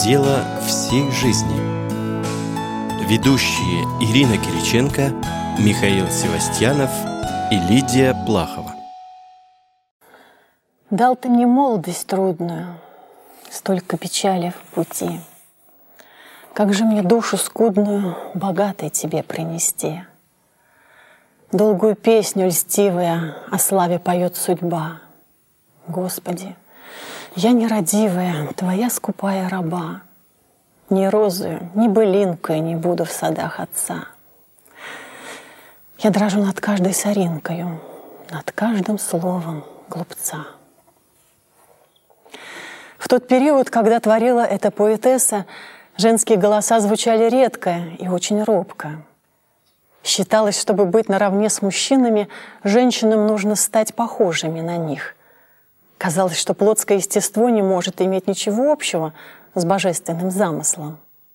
Дело всей жизни. Ведущие Ирина Кириченко, Михаил Севастьянов и Лидия Плахова. Дал ты мне молодость трудную, столько печали в пути. Как же мне душу скудную богатой тебе принести? Долгую песню льстивая о славе поет судьба. Господи, я нерадивая, твоя скупая раба. Ни розою, ни былинкой не буду в садах отца. Я дрожу над каждой соринкою, над каждым словом глупца. В тот период, когда творила эта поэтесса, женские голоса звучали редко и очень робко. Считалось, чтобы быть наравне с мужчинами, женщинам нужно стать похожими на них. Казалось, что плотское естество не может иметь ничего общего с божественным замыслом.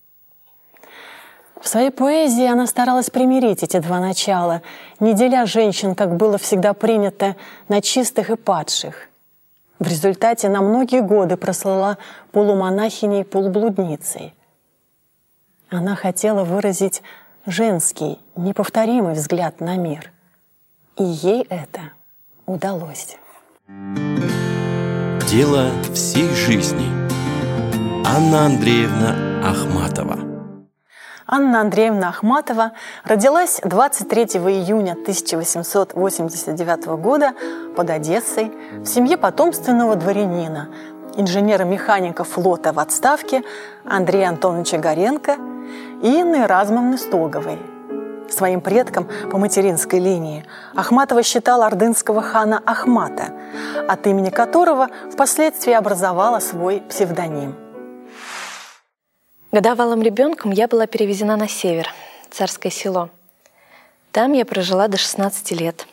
В своей поэзии она старалась примирить эти два начала, не деля женщин, как было всегда принято, на чистых и падших. В результате на многие годы прослыла полумонахиней и полублудницей. Она хотела выразить женский, неповторимый взгляд на мир. И ей это удалось. Дело всей жизни. Анна Андреевна Ахматова. Анна Андреевна Ахматова родилась 23 июня 1889 года под Одессой в семье потомственного дворянина, инженера-механика флота в отставке Андрея Антоновича Горенко и Инны Размовны Стоговой. Своим предком по материнской линии Ахматова считала ордынского хана Ахмата, от имени которого впоследствии образовала свой псевдоним. Годовалым ребенком я была перевезена на север, в Царское Село. Там я прожила до 16 лет.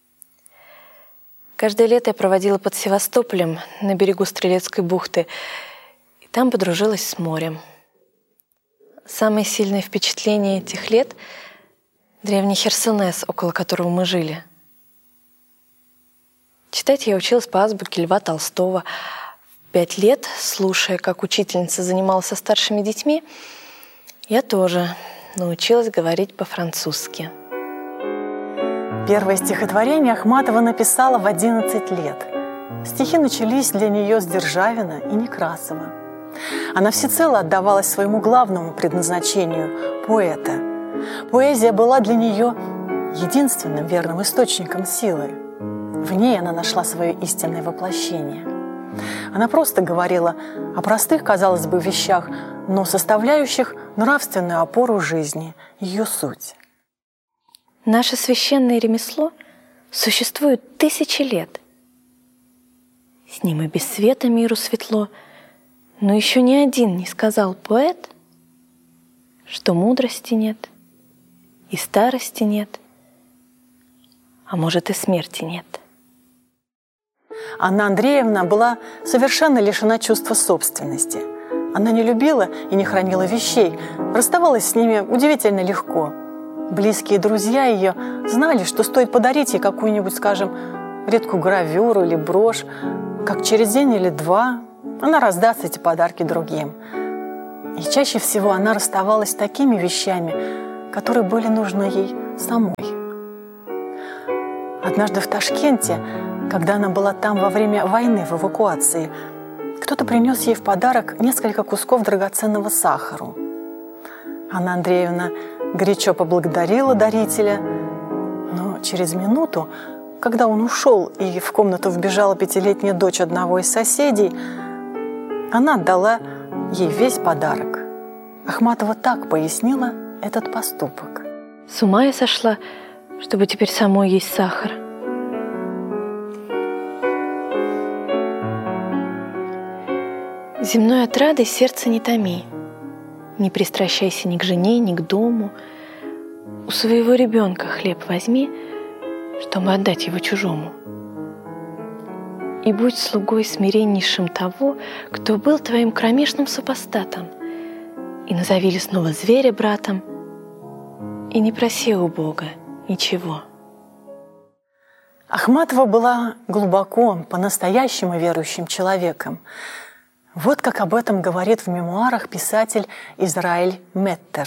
Каждое лето я проводила под Севастополем, на берегу Стрелецкой бухты, и там подружилась с морем. Самое сильное впечатление этих лет — древний Херсонес, около которого мы жили. Читать я училась по азбуке Льва Толстого. 5 лет, слушая, как учительница занималась со старшими детьми, я тоже научилась говорить по-французски. Первое стихотворение Ахматова написала в 11 лет. Стихи начались для нее с Державина и Некрасова. Она всецело отдавалась своему главному предназначению – поэта. Поэзия была для нее единственным верным источником силы. В ней она нашла свое истинное воплощение. Она просто говорила о простых, казалось бы, вещах, но составляющих нравственную опору жизни, ее суть. Наше священное ремесло существует 1000 лет. С ним и без света миру светло, но еще ни один не сказал поэт, что мудрости нет, и старости нет, а может и смерти нет. Анна Андреевна была совершенно лишена чувства собственности. Она не любила и не хранила вещей, расставалась с ними удивительно легко. Близкие друзья ее знали, что стоит подарить ей какую-нибудь, скажем, редкую гравюру или брошь, как через день или два она раздаст эти подарки другим. И чаще всего она расставалась с такими вещами, которые были нужны ей самой. Однажды в Ташкенте, когда она была там во время войны в эвакуации, кто-то принес ей в подарок несколько кусков драгоценного сахара. Анна Андреевна горячо поблагодарила дарителя, но через минуту, когда он ушел и в комнату вбежала 5-летняя дочь одного из соседей, она отдала ей весь подарок. Ахматова так пояснила этот поступок. С ума я сошла, чтобы теперь самой есть сахар. Земной отрадой сердце не томи, не пристращайся ни к жене, ни к дому. У своего ребенка хлеб возьми, чтобы отдать его чужому. И будь слугой смиреннейшим того, кто был твоим кромешным супостатом, и назови лесного зверя братом, и не проси у Бога ничего. Ахматова была глубоко, по-настоящему верующим человеком. Вот как об этом говорит в мемуарах писатель Израиль Меттер.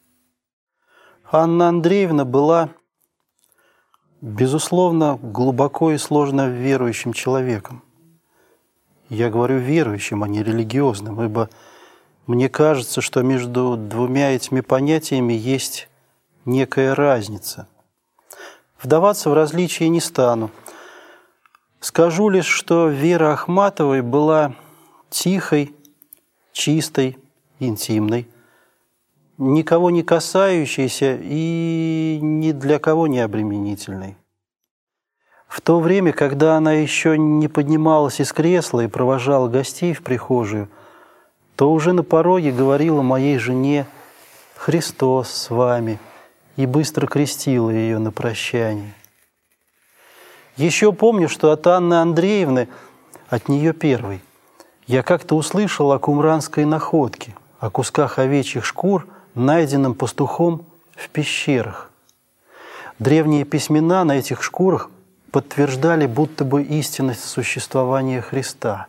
Анна Андреевна была, безусловно, глубоко и сложно верующим человеком. Я говорю верующим, а не религиозным, ибо мне кажется, что между двумя этими понятиями есть некая разница. Вдаваться в различия не стану. Скажу лишь, что вера Ахматовой была тихой, чистой, интимной, никого не касающейся и ни для кого не обременительной. В то время, когда она еще не поднималась из кресла и провожала гостей в прихожую, то уже на пороге говорила моей жене «Христос с вами» и быстро крестила ее на прощание. Еще помню, что от Анны Андреевны, от нее первой, я как-то услышал о кумранской находке, о кусках овечьих шкур, найденном пастухом в пещерах. Древние письмена на этих шкурах подтверждали будто бы истинность существования Христа.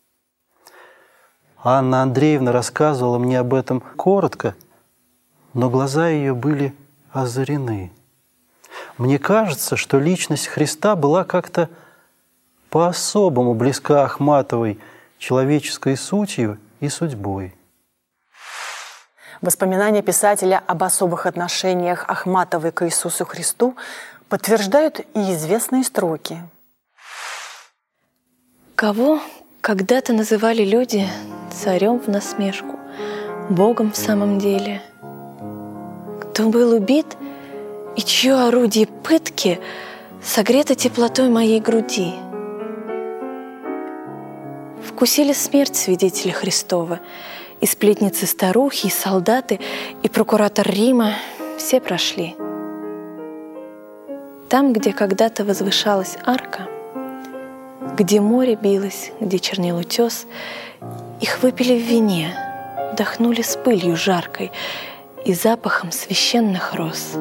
Анна Андреевна рассказывала мне об этом коротко, но глаза ее были озарены. Мне кажется, что личность Христа была как-то по-особому близка Ахматовой человеческой сутью и судьбой. Воспоминания писателя об особых отношениях Ахматовой к Иисусу Христу подтверждают и известные строки. Кого когда-то называли люди царем в насмешку, Богом в самом деле? Кто был убит и чье орудие пытки согрето теплотой моей груди? Вкусили смерть свидетели Христова, и сплетницы-старухи, и солдаты, и прокуратор Рима — все прошли. Там, где когда-то возвышалась арка, где море билось, где чернел утес, их выпили в вине, вдохнули с пылью жаркой и запахом священных роз.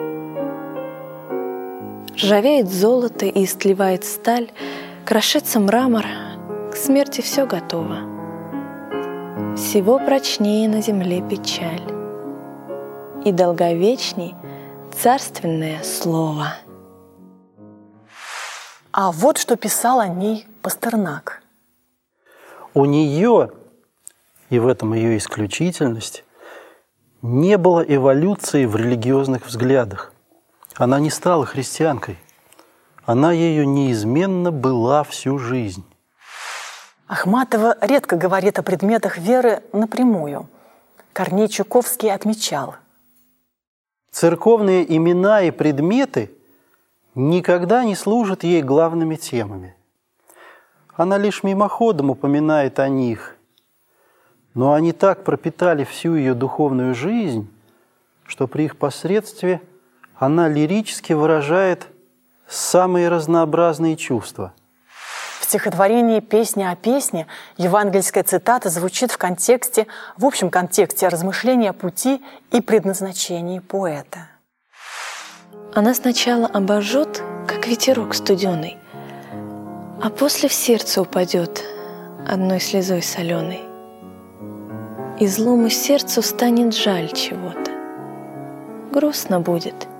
Ржавеет золото и истлевает сталь, крошится мрамор, к смерти все готово. Всего прочнее на земле печаль, и долговечней царственное слово. А вот что писал о ней Пастернак. У нее, и в этом ее исключительность, не было эволюции в религиозных взглядах. Она не стала христианкой. Она ею неизменно была всю жизнь. Ахматова редко говорит о предметах веры напрямую. Корней Чуковский отмечал: церковные имена и предметы никогда не служат ей главными темами. Она лишь мимоходом упоминает о них, но они так пропитали всю ее духовную жизнь, что при их посредстве она лирически выражает самые разнообразные чувства. В стихотворении «Песня о песне» евангельская цитата звучит в общем контексте размышления о пути и предназначении поэта. Она сначала обожжет, как ветерок студеный, а после в сердце упадет одной слезой соленой. И злому сердцу станет жаль чего-то. Грустно будет,